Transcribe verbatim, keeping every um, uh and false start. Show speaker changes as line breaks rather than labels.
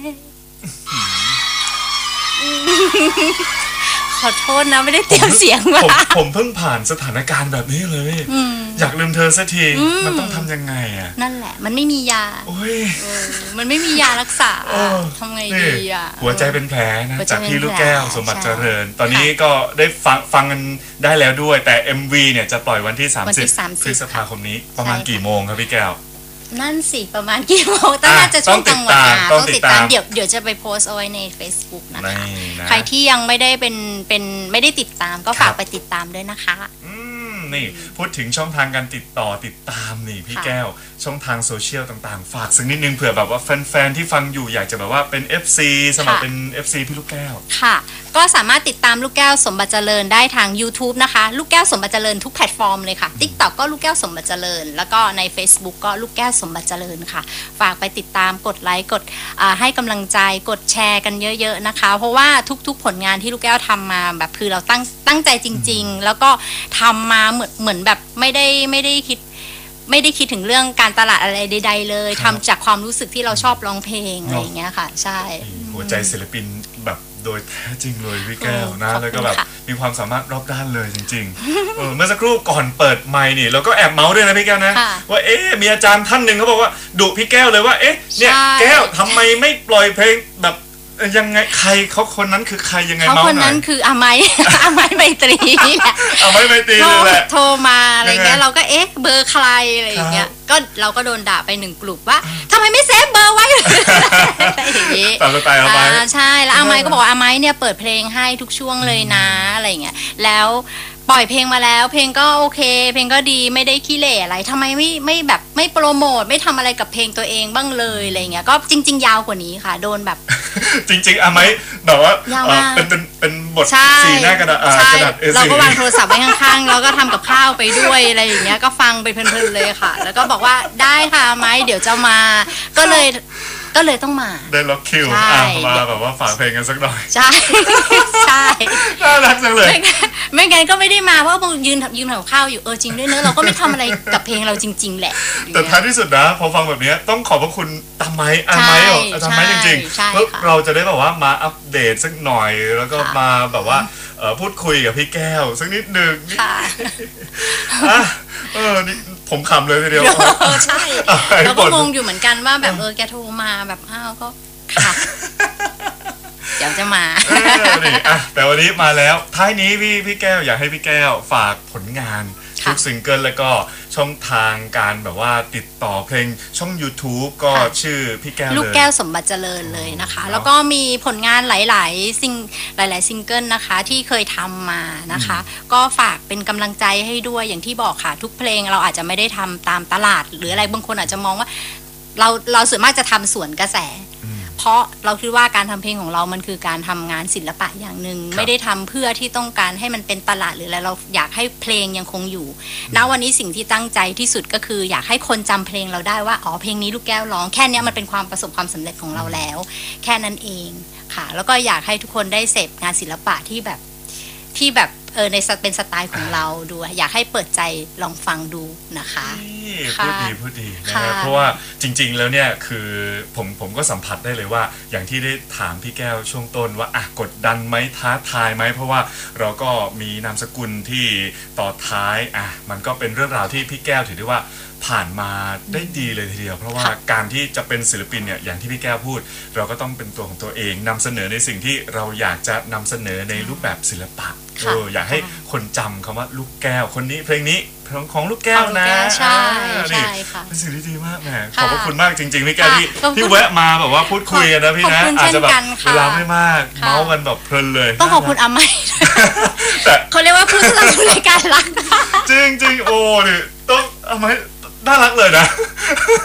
ขอโทษนะไม่ได้เตรียมเสียงมา
ผมผมเพิ่งผ่านสถานการณ์แบบนี้เลยอยากลืมเธอสักทีมันต้องทำยังไงอ่ะ
นั่นแหละมันไม่มียาโอ้ยมันไม่มียารักษาทำไงดีอ่ะ
หัวใจเป็นแผลนะจากพี่ลูกแก้วสมบัติเจริญตอนนี้ก็ได้ฟังฟังกันได้แล้วด้วยแต่ เอ็ม วี เนี่ยจะปล่อยวันที่สามสิบพฤษภาคมนี้ประมาณกี่โมงครับพี่แก้ว
นั่นสิประมาณกี่โมงต้องน่าจะช่วงกลางวันต้องติดตามเดี๋ยวเดี๋ยวจะไปโพสต์เอาไว้ใน Facebook นะคะใครที่ยังไม่ได้เป็นเป็นไม่ได้ติดตามก็ฝากไปติดตามด้วยนะคะ
นี่พูดถึงช่องทางการติดต่อติดตามนี่พี่แก้วช่องทางโซเชียลต่างๆฝากสักนิดนึงเผื่อแบบว่าแฟนๆที่ฟังอยู่อยากจะแบบว่าเป็น เอฟ ซี สมัครเป็น เอฟ ซี พี่ลูกแก้ว
ค่ะก็สามารถติดตามลูกแก้วสมบัติเจริญได้ทาง YouTube นะคะลูกแก้วสมบัติเจริญทุกแพลตฟอร์มเลยค่ะ TikTok ก็ลูกแก้วสมบัติเจริญแล้วก็ใน Facebook ก็ลูกแก้วสมบัติเจริญค่ะฝากไปติดตามกดไลค์กดให้กำลังใจกดแชร์กันเยอะๆนะคะเพราะว่าทุกๆผลงานที่ลูกแก้วทำมาแบบคือเราตั้งตั้งใจจริงๆแล้วก็ทำมาเหมือนเหมือนแบบไม่ได้ไม่ได้คิดไม่ได้คิดถึงเรื่องการตลาดอะไรใดๆเลยทำจากความรู้สึกที่เราชอบร้องเพลงอะไรอย่างเงี้ยค่ะใช่
หัวใจศิลปินแบบโดยแท้จริงเลยพี่แก้วนะแล้วก็แบบมีความสามารถรอบด้านเลยจริงๆ เออเมื่อสักครู่ก่อนเปิดไมค์นี่เราก็แอบเมาส์ด้วยนะพี่แก้วนะว่าเอ๊ะมีอาจารย์ท่านหนึ่งเขาบอกว่าดุพี่แก้วเลยว่าเอ๊ะเนี่ยแก้วทำไมไม่ปล่อยเพลงแบบยังไงใครเขาคนนั้นคือใครยังไง
เขาคนนั้นคืออาไมอาไมไมตรีนี่แหละ
อาไมไมตรีเลยแหละ
โทรมาอะไรเงี้ยเราก็เอ๊ะเบอร์ใครอะไรอย่างเงี้ยก็เราก็โดนด่าไปหนึ่งกลุ่มว่าทำไมไม่เซฟเบอร์ไว้อย่างงี้
ตามสไตล์อาไม
ใช่แล้วอาไมก็บอกว่าอาไมเนี่ยเปิดเพลงให้ทุกช่วงเลยนะอะไรเงี้ยแล้วปล่อยเพลงมาแล้วเพลงก็โอเคเพลงก็ดีไม่ได้ขี้เหร่อะไรทำไมไม่ไม่แบบไม่โปรโมทไม่ทำอะไรกับเพลงตัวเองบ้างเลยอะไรเงี้ยก็จริงๆยาวกว่านี้ค่ะโดนแบบ
จริงๆอะไหมแบบว่าเป็นเป็นเป็นบทสีหน้ากระดาษกระดาษเอ
เราก็วางโทรศัพท์ไว้ข้างๆแล้วก็ทำกับข้าวไปด้วยอะไรอย่างเงี้ยก็ฟังไปเพลินๆเลยค่ะแล้วก็บอกว่าได้ค่ะไหมเดี๋ยวจะมาก็เลยก็เลยต้องมา
ได้ล็อกคิวมาแบบว่าฝากเพลงกันสักหน่อย
ใช่ใช่
น่ารักจังเลย
ไม่งั้นก็ไม่ได้มาเพราะยืนยืนทำกับข้าวอยู่เออจริงด้วยเนอะเราก็ไม่ทำอะไรกับเพลงเราจริงๆแหละ
แต่ท้ายที่สุดนะพอฟังแบบนี้ต้องขอบพระคุณตาไม้อาไม้เหรอตาไม้จริงๆเพื่อเราจะได้แบบว่ามาอัปเดตสักหน่อยแล้วก็มาแบบว่าพูดคุยกับพี่แก้วสักนิดนึงค่ะเออนี่ผมขำเลยทีเดียว
ใช่เราก็งงอยู่เหมือนกันว่าแบบเออแกโทรมาแบบอ้าวก็ค่ะเดี๋ยวจะมา
นี่อ่ะแต่วันนี้มาแล้วท้ายนี้พี่พี่แก้วอยากให้พี่แก้วฝากผลงานทุกซิงเกิลแล้วก็ช่องทางการแบบว่าติดต่อเพลงช่อง YouTube ก็ชื่อพี่แก้วเลย
ลูกแก้วสมบัติเจริญเลยนะคะแล้วก็มีผลงานหลายๆซิงหลายๆซิงเกิลนะคะที่เคยทำมานะคะก็ฝากเป็นกำลังใจให้ด้วยอย่างที่บอกค่ะทุกเพลงเราอาจจะไม่ได้ทำตามตลาดหรืออะไรบางคนอาจจะมองว่าเราเราส่วนมากจะทำสวนกระแสเพราะเราคิดว่าการทำเพลงของเรามันคือการทำงานศิลปะอย่างหนึ่งไม่ได้ทำเพื่อที่ต้องการให้มันเป็นตลาดหรืออะไรเราอยากให้เพลงยังคงอยู่ณวันนี้สิ่งที่ตั้งใจที่สุดก็คืออยากให้คนจำเพลงเราได้ว่าอ๋อเพลงนี้ลูกแก้วร้องแค่นี้มันเป็นความประสบความสำเร็จของเราแล้วแค่นั้นเองค่ะแล้วก็อยากให้ทุกคนได้เสพงานศิลปะที่แบบที่แบบเออในเป็นสไตล์ของเราดูอยากให้เปิดใจลองฟังดูนะคะ
พูดดีพูดดีนะครับเพราะว่าจริงๆแล้วเนี่ยคือผมผมก็สัมผัสได้เลยว่าอย่างที่ได้ถามพี่แก้วช่วงต้นว่าอ่ะกดดันไหมท้าทายไหมเพราะว่าเราก็มีนามสกุลที่ต่อท้ายอ่ะมันก็เป็นเรื่องราวที่พี่แก้วถือได้ว่าผ่านมาได้ดีเลยทีเดียวเพราะว่าการที่จะเป็นศิลปินเนี่ยอย่างที่พี่แก้วพูดเราก็ต้องเป็นตัวของตัวเองนำเสนอในสิ่งที่เราอยากจะนำเสนอในรูปแบบศิลปะเอออยากให้คนจำคำว่าลูกแก้วคนนี้เพลงนี้ของของลูกแก้วนะ
ใช่ใช่ค่ะ
เป็นสิ่งที่ดีมากแหมขอบคุณมากจริงๆพี่แก้วที่ที่แวะมาแบบว่าพูดคุยกันนะพี่นะอาจจะแบบเวลาไม่มากเมาส์กันแบบเพลินเลย
ต้องขอบคุณอาไมแต่เขาเรียกว่าผู้สนับสนุนรายการรัก
จริงจริงโอ้ดิต้องอาไมน่ารักเลยนะ